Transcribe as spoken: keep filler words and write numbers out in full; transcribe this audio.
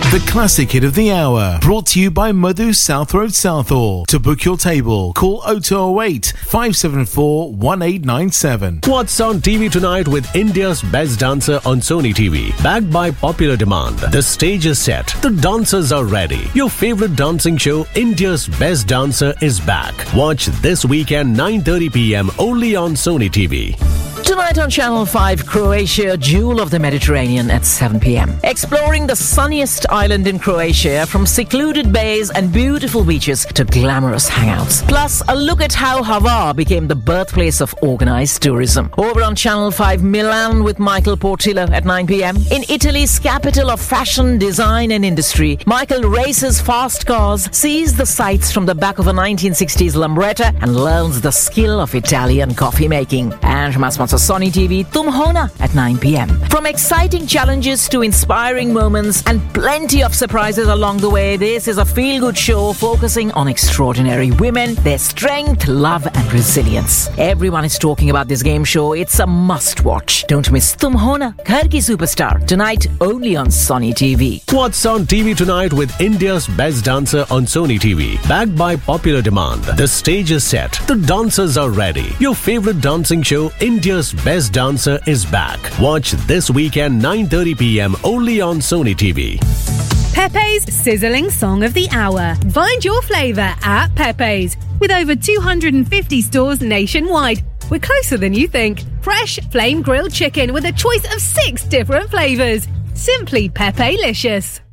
The classic hit of the hour, brought to you by Madhu South Road Southall. To book your table, call oh two oh eight, five seven four, one eight nine seven. What's on T V tonight with India's Best Dancer on Sony T V? Backed by popular demand, the stage is set, the dancers are ready. Your favorite dancing show, India's Best Dancer, is back. Watch this weekend nine thirty p.m. only on Sony T V. Tonight on Channel five, Croatia, Jewel of the Mediterranean at seven p.m. Exploring the sunniest island in Croatia, from secluded bays and beautiful beaches to glamorous hangouts. Plus, a look at how Hvar became the birthplace of organized tourism. Over on Channel five, Milan with Michael Portillo at nine p.m. In Italy's capital of fashion, design and industry, Michael races fast cars, sees the sights from the back of a nineteen sixties Lambretta and learns the skill of Italian coffee making. And from our sponsor Sony T V, Tum Hona at nine p.m. From exciting challenges to inspiring moments and plenty of surprises along the way, this is a feel-good show focusing on extraordinary women, their strength, love and resilience. Everyone is talking about this game show. It's a must-watch. Don't miss Tum Hona, Ghar Ki Superstar, tonight only on Sony T V. What's on T V tonight with India's Best Dancer on Sony T V? Backed by popular demand, the stage is set, the dancers are ready. Your favorite dancing show, India's Best Dancer, is back. Watch this weekend nine thirty p.m. only on Sony T V. Pepe's Sizzling Song of the Hour. Find your flavour at Pepe's. With over two hundred fifty stores nationwide, we're closer than you think. Fresh flame grilled chicken with a choice of six different flavours. Simply Pepe-licious.